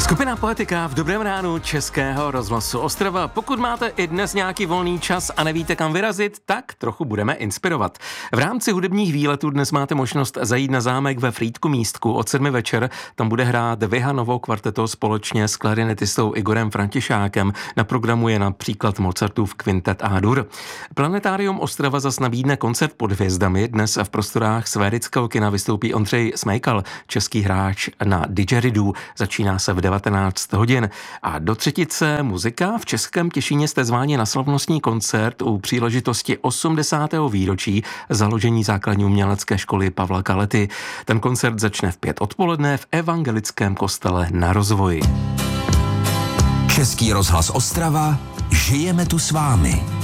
Skupina Poetika v dobrém ránu Českého rozhlasu Ostrava. Pokud máte i dnes nějaký volný čas a nevíte kam vyrazit, tak trochu budeme inspirovat. V rámci hudebních výletů dnes máte možnost zajít na zámek ve Frýdku Místku od 7 večer. Tam bude hrát Vihanovo kvarteto společně s klarinetistou Igorem Františákem. Na programu je například Mozartův kvintet A-dur. Planetarium Ostrava zas nabídne koncert pod hvězdami. Dnes v prostorách Sférického kina vystoupí Ondřej Smejkal, český hráč na didgeridoo. Začíná se v 19 hodin. A do třetice muzika. V Českém Těšíně jste zváni na slavnostní koncert u příležitosti 80. výročí založení základní umělecké školy Pavla Kalety. Ten koncert začne v 5 odpoledne v Evangelickém kostele Na Rozvoji. Český rozhlas Ostrava, žijeme tu s vámi.